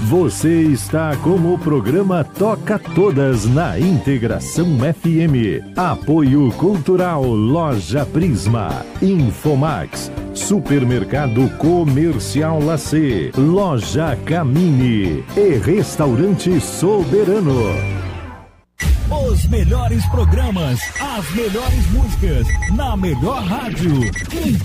Você está com o programa Toca Todas na Integração FM. Apoio Cultural Loja Prisma, Infomax, Supermercado Comercial Lacê, Loja Camini e Restaurante Soberano. Os melhores programas, as melhores músicas, na melhor rádio.